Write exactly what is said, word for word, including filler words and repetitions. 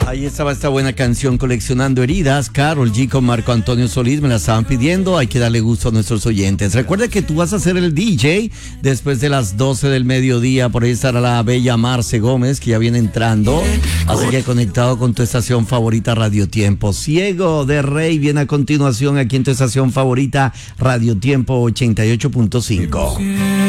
Ahí estaba esta buena canción, Coleccionando Heridas. Karol G con Marco Antonio Solís me la estaban pidiendo. Hay que darle gusto a nuestros oyentes. Recuerda que tú vas a ser el D J después de las doce del mediodía. Por ahí estará la bella Marce Gómez, que ya viene entrando. Así que conectado con tu estación favorita, Radio Tiempo. Ciego de Rey viene a continuación aquí en tu estación favorita, Radio Tiempo ochenta y ocho punto cinco.